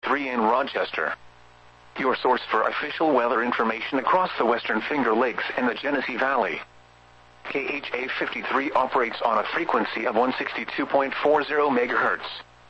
53 in Rochester. Your source for official weather information across the Western Finger Lakes and the Genesee Valley. KHA 53 operates on a frequency of 162.40 MHz.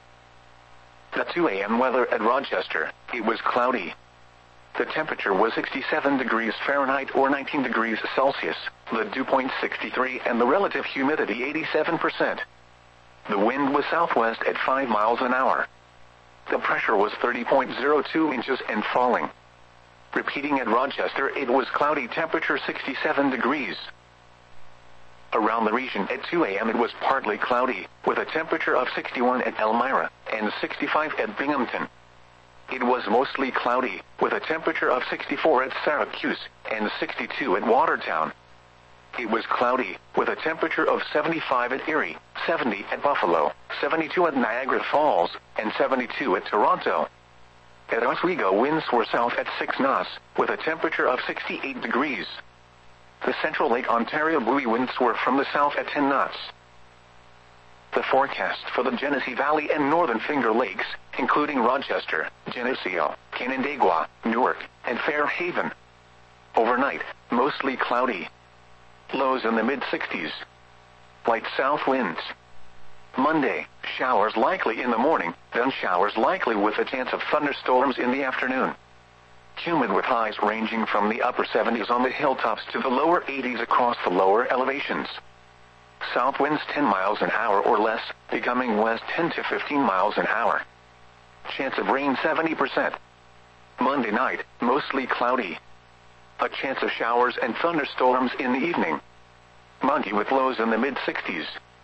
The 2 a.m. weather at Rochester, it was cloudy. The temperature was 67 degrees Fahrenheit or 19 degrees Celsius, the dew point 63 and the relative humidity 87%. The wind was southwest at 5 miles an hour. The pressure was 30.02 inches and falling. Repeating at Rochester, it was cloudy, temperature 67 degrees. Around the region at 2 a.m. it was partly cloudy, with a temperature of 61 at Elmira and 65 at Binghamton. It was mostly cloudy, with a temperature of 64 at Syracuse and 62 at Watertown. It was cloudy, with a temperature of 75 at Erie, 70 at Buffalo, 72 at Niagara Falls, and 72 at Toronto. At Oswego, winds were south at 6 knots, with a temperature of 68 degrees. The Central Lake Ontario buoy winds were from the south at 10 knots. The forecast for the Genesee Valley and Northern Finger Lakes, including Rochester, Geneseo, Canandaigua, Newark, and Fairhaven. Overnight, mostly cloudy. Lows in the mid-60s. Light south winds. Monday, showers likely in the morning, then showers likely with a chance of thunderstorms in the afternoon. Humid with highs ranging from the upper 70s on the hilltops to the lower 80s across the lower elevations. South winds 10 miles an hour or less, becoming west 10 to 15 miles an hour. Chance of rain 70%. Monday night, mostly cloudy. A chance of showers and thunderstorms in the evening. Muggy with lows in the mid-60s.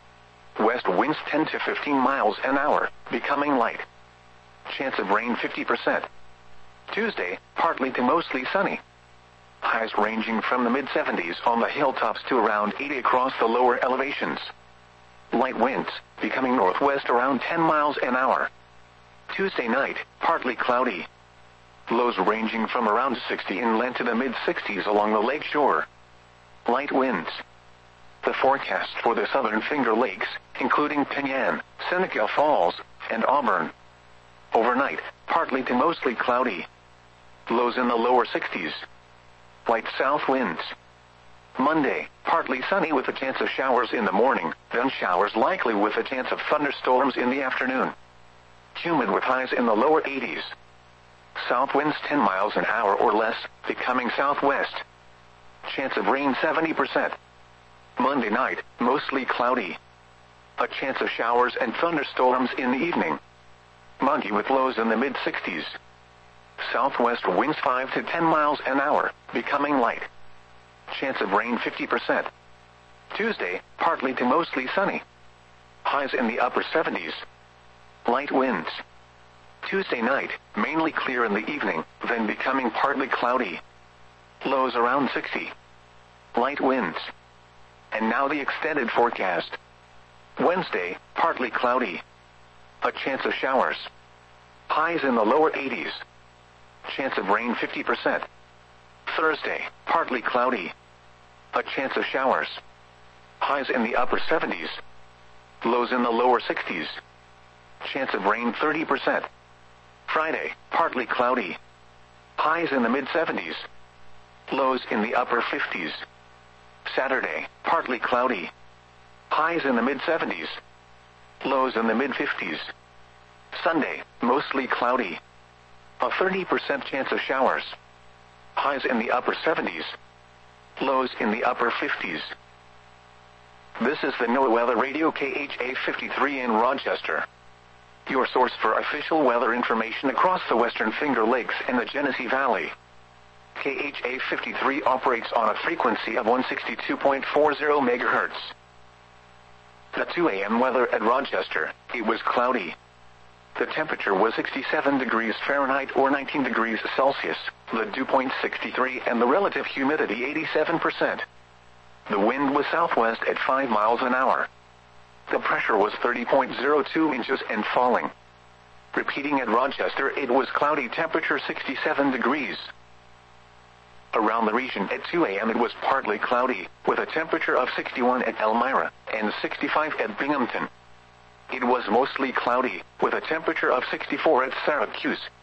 West winds 10 to 15 miles an hour, becoming light. Chance of rain 50%. Tuesday, partly to mostly sunny. Highs ranging from the mid-70s on the hilltops to around 80 across the lower elevations. Light winds, becoming northwest around 10 miles an hour. Tuesday night, partly cloudy. Lows ranging from around 60 inland to the mid-60s along the lake shore. Light winds. The forecast for the Southern Finger Lakes, including Penyan, Seneca Falls, and Auburn. Overnight, partly to mostly cloudy. Lows in the lower 60s. Light south winds. Monday, partly sunny with a chance of showers in the morning, then showers likely with a chance of thunderstorms in the afternoon. Humid with highs in the lower 80s. South winds 10 miles an hour or less, becoming southwest. Chance of rain 70%. Monday night, mostly cloudy. A chance of showers and thunderstorms in the evening. Muggy with lows in the mid-60s. Southwest winds 5 to 10 miles an hour, becoming light. Chance of rain 50%. Tuesday, partly to mostly sunny. Highs in the upper 70s. Light winds. Tuesday night, mainly clear in the evening, then becoming partly cloudy. Lows around 60. Light winds. And now the extended forecast. Wednesday, partly cloudy. A chance of showers. Highs in the lower 80s. Chance of rain 50%. Thursday, partly cloudy. A chance of showers. Highs in the upper 70s. Lows in the lower 60s. Chance of rain 30%. Friday, partly cloudy. Highs in the mid-70s. Lows in the upper 50s. Saturday, partly cloudy. Highs in the mid-70s. Lows in the mid-50s. Sunday, mostly cloudy. A 30% chance of showers. Highs in the upper 70s. Lows in the upper 50s. This is the NOAA Weather Radio KHA 53 in Rochester. Your source for official weather information across the Western Finger Lakes and the Genesee Valley. KHA 53 operates on a frequency of 162.40 MHz. The 2 a.m. weather at Rochester, it was cloudy. The temperature was 67 degrees Fahrenheit or 19 degrees Celsius, the dew point 63 and the relative humidity 87%. The wind was southwest at 5 miles an hour. The pressure was 30.02 inches and falling. Repeating at Rochester, it was cloudy, temperature 67 degrees. Around the region at 2 a.m. it was partly cloudy, with a temperature of 61 at Elmira and 65 at Binghamton. It was mostly cloudy, with a temperature of 64 at Syracuse